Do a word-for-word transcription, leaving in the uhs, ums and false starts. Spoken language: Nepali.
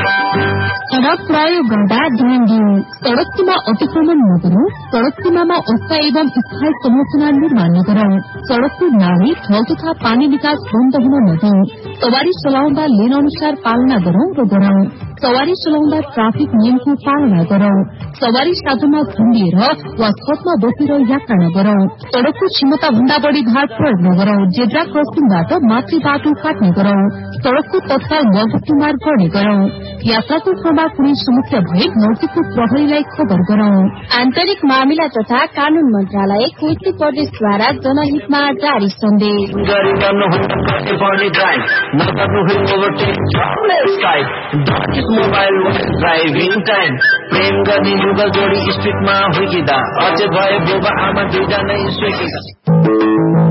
सड़क प्रयोग गर्दा ध्यान दिनु। सड़क सीमा अतिक्रमण नगरौं। सड़क सीमामा अवस्था एवं स्थायी संरचना निर्माण नगरौं। सड़कको नाली, ढल तथा पानी निकास बन्द हुन नदिउँ। सवारी चलाउँदा लेन अनुसार पालना गरौं र गरौं। सवारी चलाउँदा ट्राफिक नियमको पालना गरौं। सवारी साधनमा झुन्डिएर वा छतमा बसेर यात्रा नगरौं। सड़कको क्षमता भन्दा बढ़ी भार प्रयोग नगरौं। जेब्रा क्रसिङबाट मातृ बाटो काट्ने गरौं। सड़कको तत्काल मजदुर गर्ने गरौं। यात्राको क्रममा कुनै समस्या भए नजिकको प्रहरीलाई खबर गरौं। आन्तरिक मामिला तथा कानून मन्त्रालय कोशी प्रदेशद्वारा जनहितमा जारी सन्देश। मोबाइल ड्राइभिङ टाइम प्रेम गर्ने युगल जोडी स्पिडमा हुर्किँदा अझै भए बुबा आमा दुईजना स्वेकिँदा